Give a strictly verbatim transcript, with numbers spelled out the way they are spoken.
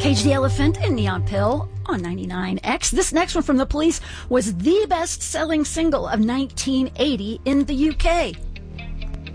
Cage the Elephant and Neon Pill on ninety-nine X. This next one from The Police was the best-selling single of nineteen eighty in the U K.